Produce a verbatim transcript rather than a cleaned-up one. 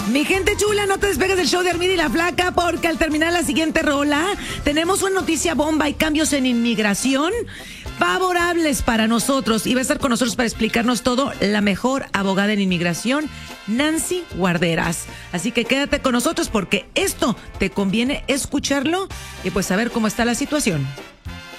Mi gente chula, no te despegues del show de Armida y la Flaca, porque al terminar la siguiente rola tenemos una noticia bomba y cambios en inmigración favorables para nosotros. Y va a estar con nosotros para explicarnos todo la mejor abogada en inmigración, Nancy Guarderas. Así que quédate con nosotros porque esto te conviene escucharlo y pues saber cómo está la situación.